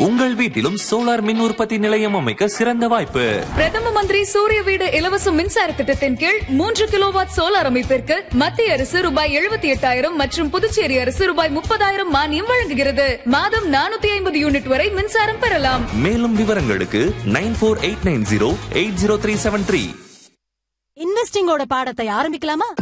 உங்கள் வீட்டிலும் சோலார் மின் உற்பத்தி நிலையம் அமைக்க சிறந்த வாய்ப்பு. பிரதம மந்திரி சூரிய வீடு இலவச மின்சார திட்டத்தின் கீழ் 3 கிலோவாட் சோலார் அமைப்பிற்கு மத்திய அரசு ரூபாய் 78,000 மற்றும் புதுச்சேரி அரசு ரூபாய் 30,000 மானியம் வழங்குகிறது. மாதம் 450 யூனிட் வரை மின்சாரம் பெறலாம். மேலும் விவரங்களுக்கு 9489080373. இன்வெஸ்டிங்கோட பாடத்தை ஆரம்பிக்கலாமா?